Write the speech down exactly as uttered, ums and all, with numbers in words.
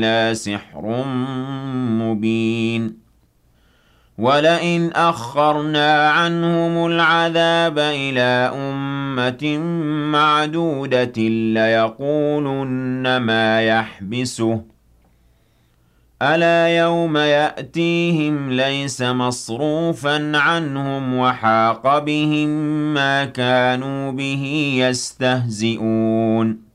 لَسِحْرٌ مُّبِينٌ وَلَئِنْ أَخَّرْنَا عَنْهُمُ الْعَذَابَ إِلَىٰ أُمَّةٍ مَّعْدُودَةٍ لَّيَقُولُنَّ مَا يَحْبِسُهُ ۗ أَلَا يَوْمَ يَأْتِيهِمْ لَيْسَ مَصْرُوفًا عَنْهُمْ وَحَاقَ بِهِم مَّا كَانُوا بِهِ يَسْتَهْزِئُونَ